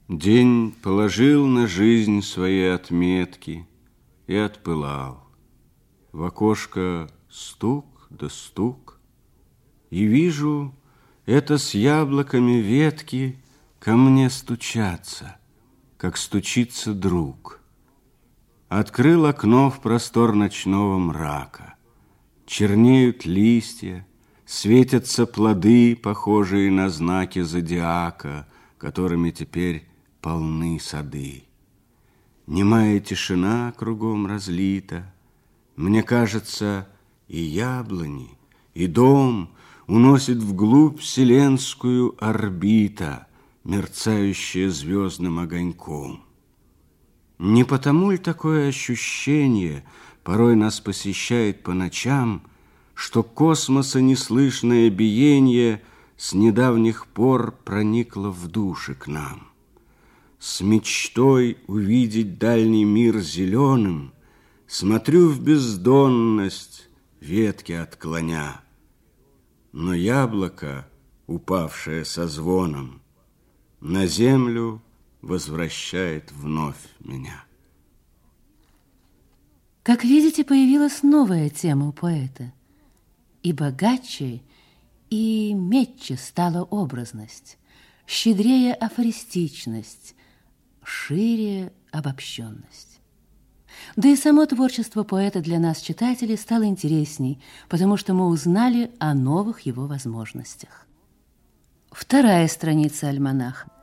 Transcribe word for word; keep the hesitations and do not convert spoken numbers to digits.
День положил на жизнь свои отметки и отпылал. В окошко стук да стук, и вижу, это с яблоками ветки ко мне стучатся, как стучится друг. Открыл окно в простор ночного мрака. Чернеют листья, светятся плоды, похожие на знаки зодиака, которыми теперь полны сады. Немая тишина кругом разлита. Мне кажется, и яблони, и дом уносит вглубь вселенскую орбита, мерцающая звездным огоньком. Не потому ли такое ощущение порой нас посещает по ночам, что космоса неслышное биение с недавних пор проникло в души к нам? С мечтой увидеть дальний мир зеленым смотрю в бездонность, ветки отклоня. Но яблоко, упавшее со звоном, на землю возвращает вновь меня. Как видите, появилась новая тема у поэта. И богаче, и метче стала образность, щедрее афористичность, шире обобщенность. Да и само творчество поэта для нас, читателей, стало интересней, потому что мы узнали о новых его возможностях. Вторая страница альманаха.